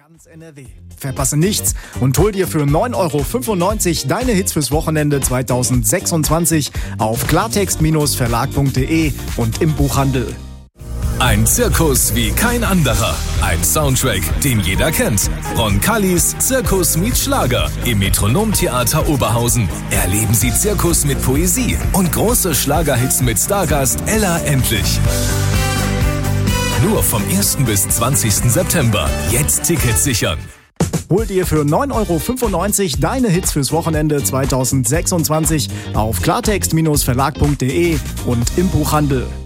Ganz NRW. Verpasse nichts und hol dir für 9,95 € deine Hits fürs Wochenende 2026 auf klartext-verlag.de und im Buchhandel. Ein Zirkus wie kein anderer. Ein Soundtrack, den jeder kennt. Roncalis Zirkus meets Schlager im Metronomtheater Oberhausen. Erleben Sie Zirkus mit Poesie und große Schlagerhits mit Stargast Ella Endlich. Nur vom 1. bis 20. September. Jetzt Tickets sichern. Hol dir für 9,95 € deine Hits fürs Wochenende 2026 auf klartext-verlag.de und im Buchhandel.